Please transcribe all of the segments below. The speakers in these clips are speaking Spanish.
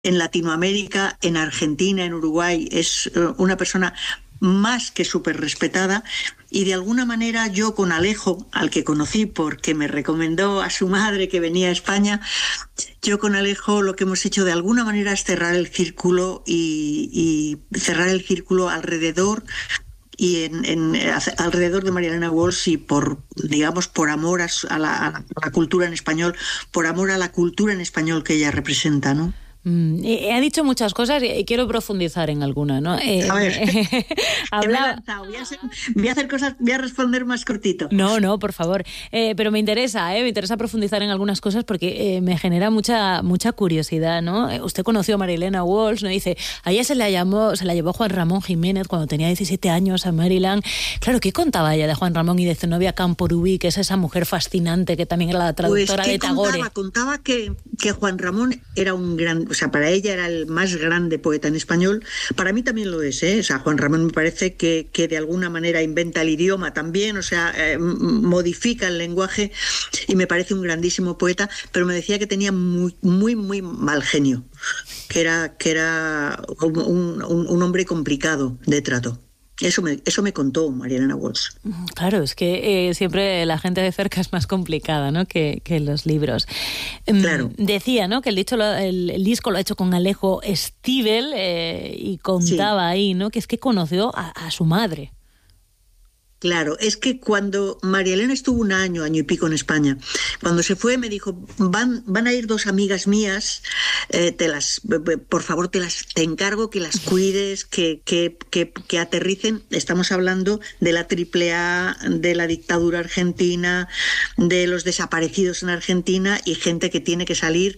en Latinoamérica, en Argentina, en Uruguay, es una persona más que súper respetada, y de alguna manera yo con Alejo, al que conocí porque me recomendó a su madre que venía a España, yo con Alejo lo que hemos hecho de alguna manera es cerrar el círculo y cerrar el círculo alrededor y alrededor de María Elena Walsh, y digamos, por amor a la cultura en español, por amor a la cultura en español que ella representa, ¿no? Ha dicho muchas cosas y quiero profundizar en alguna, ¿no? A ver, voy a hacer cosas, voy a responder más cortito. No, por favor. Pero me interesa profundizar en algunas cosas porque me genera mucha curiosidad, ¿no? Usted conoció a María Elena Walsh, ¿no? Dice, a ella se la llevó Juan Ramón Jiménez cuando tenía 17 años a Maryland. Claro, ¿qué contaba ella de Juan Ramón y de Zenobia Camporubí, que es esa mujer fascinante que también era la traductora de Tagore? Contaba que Juan Ramón era un gran... O sea, para ella era el más grande poeta en español. Para mí también lo es, ¿eh? O sea, Juan Ramón me parece que de alguna manera inventa el idioma también, o sea, modifica el lenguaje, y me parece un grandísimo poeta, pero me decía que tenía muy, muy, muy mal genio, que era un hombre complicado de trato. Eso me contó María Elena Walsh. Claro, es que siempre la gente de cerca es más complicada, ¿no? que los libros. Claro. Decía, ¿no? que el disco lo ha hecho con Alejo Stivel, y contaba ahí, ¿no? que es que conoció a su madre. Claro, es que cuando María Elena estuvo un año y pico en España, cuando se fue me dijo, van a ir 2 amigas mías, por favor te encargo que las cuides, que aterricen. Estamos hablando de la AAA, de la dictadura argentina, de los desaparecidos en Argentina, y gente que tiene que salir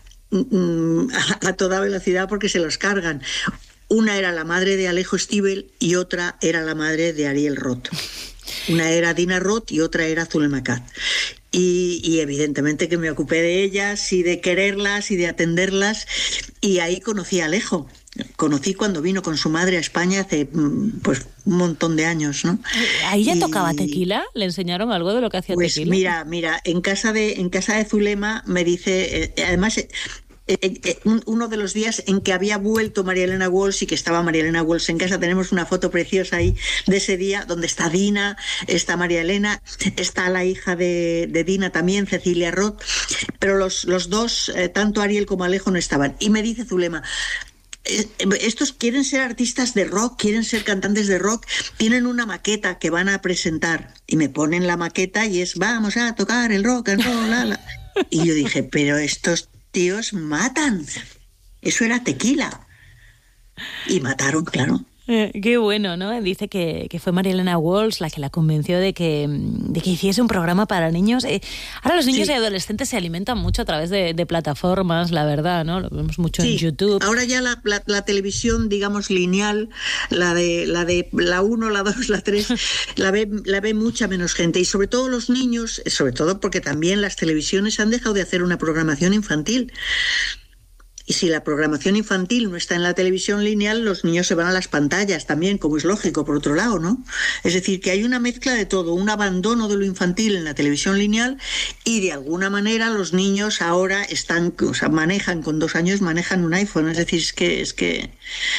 a toda velocidad porque se los cargan. Una era la madre de Alejo Stivel y otra era la madre de Ariel Roth. Una era Dina Roth y otra era Zulema Katz. Y evidentemente que me ocupé de ellas y de quererlas y de atenderlas, y ahí conocí a Alejo. Conocí cuando vino con su madre a España hace pues un montón de años, ¿no? ¿Ahí ya tocaba tequila? ¿Le enseñaron algo de lo que hacía tequila? Mira, en casa de Zulema me dice, además... uno de los días en que había vuelto María Elena Walsh y que estaba María Elena Walsh en casa, tenemos una foto preciosa ahí de ese día donde está Dina, está María Elena, está la hija de Dina también, Cecilia Roth, pero los dos, tanto Ariel como Alejo, no estaban. Y me dice Zulema, estos quieren ser artistas de rock, quieren ser cantantes de rock, tienen una maqueta que van a presentar, y me ponen la maqueta y es, vamos a tocar el rock and roll, y yo dije, pero estos tíos matan. Eso era tequila. Y mataron, claro. Qué bueno, ¿no? Dice que fue María Elena Walsh la que la convenció de que hiciese un programa para niños. Ahora los niños y adolescentes se alimentan mucho a través de plataformas, la verdad, ¿no? Lo vemos mucho en YouTube. Ahora ya la televisión, digamos, lineal, la 1, la 2, la 3, la ve mucha menos gente. Y sobre todo los niños, sobre todo porque también las televisiones han dejado de hacer una programación infantil. Y si la programación infantil no está en la televisión lineal, los niños se van a las pantallas también, como es lógico, por otro lado, ¿no? Es decir, que hay una mezcla de todo, un abandono de lo infantil en la televisión lineal, y de alguna manera los niños ahora manejan, con 2 años, manejan un iPhone. Es decir, es que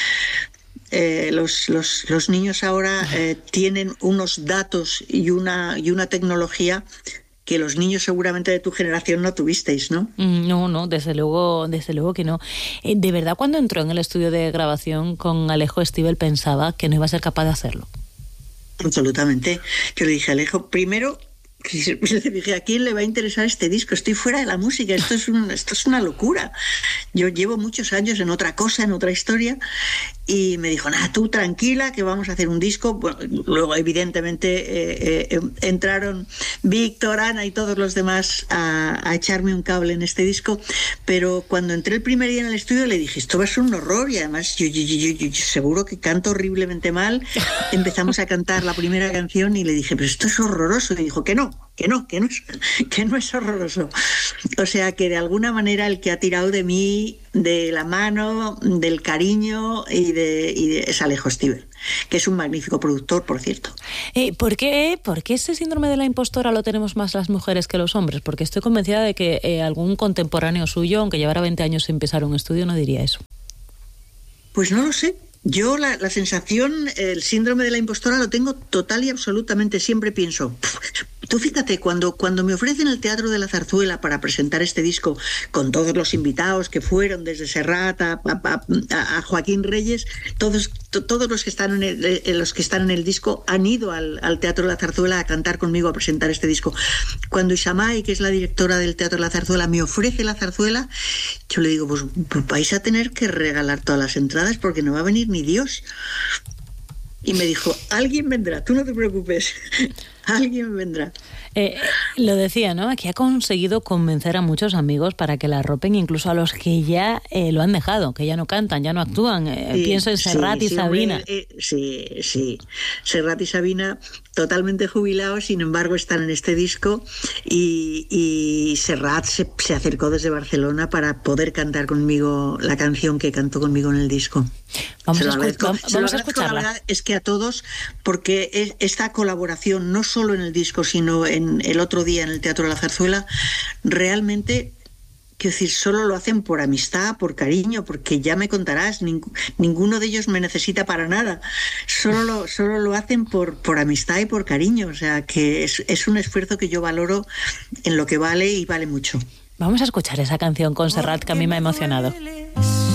los niños ahora tienen unos datos y una tecnología que los niños seguramente de tu generación no tuvisteis, ¿no? No, desde luego que no. ¿De verdad cuando entró en el estudio de grabación con Alejo Stivel pensaba que no iba a ser capaz de hacerlo? Absolutamente. Yo le dije a Alejo, primero, le dije, ¿a quién le va a interesar este disco? Estoy fuera de la música, esto es una locura. Yo llevo muchos años en otra cosa, en otra historia, y me dijo, nada, tú tranquila, que vamos a hacer un disco. Bueno, luego evidentemente entraron Víctor, Ana y todos los demás a echarme un cable en este disco, pero cuando entré el primer día en el estudio le dije, esto va a ser un horror, y además yo seguro que canto horriblemente mal. Empezamos a cantar la primera canción y le dije, pero esto es horroroso, y dijo que no, que no es horroroso. O sea, que de alguna manera el que ha tirado de mí, de la mano, del cariño es Alejo Stivel, que es un magnífico productor, por cierto. ¿Por qué ese síndrome de la impostora lo tenemos más las mujeres que los hombres? Porque estoy convencida de que algún contemporáneo suyo, aunque llevara 20 años sin empezar un estudio, no diría eso. Pues no lo sé. Yo la sensación, el síndrome de la impostora lo tengo total y absolutamente. Siempre pienso, tú fíjate, cuando me ofrecen el Teatro de la Zarzuela para presentar este disco con todos los invitados que fueron, desde Serrat a Joaquín Reyes, todos los que están en el disco han ido al Teatro de la Zarzuela a cantar conmigo, a presentar este disco. Cuando Isamay, que es la directora del Teatro de la Zarzuela, me ofrece la zarzuela, yo le digo, pues vais a tener que regalar todas las entradas porque no va a venir ni Dios. Y me dijo, alguien vendrá, tú no te preocupes, alguien vendrá. Lo decía, ¿no? Que ha conseguido convencer a muchos amigos para que la arropen, incluso a los que ya lo han dejado, que ya no cantan, ya no actúan. Pienso en Serrat y Sabina. Sí. Serrat y Sabina totalmente jubilados, sin embargo están en este disco, y Serrat se acercó desde Barcelona para poder cantar conmigo la canción que cantó conmigo en el disco. Vamos a escucharla. La verdad es que a todos, porque esta colaboración, no solo en el disco, sino en el otro día en el Teatro de la Zarzuela, realmente, quiero decir, solo lo hacen por amistad, por cariño, porque ya me contarás, ninguno de ellos me necesita para nada, solo lo hacen por amistad y por cariño. O sea, que es un esfuerzo que yo valoro en lo que vale, y vale mucho. Vamos a escuchar esa canción con Serrat, que a mí me ha emocionado.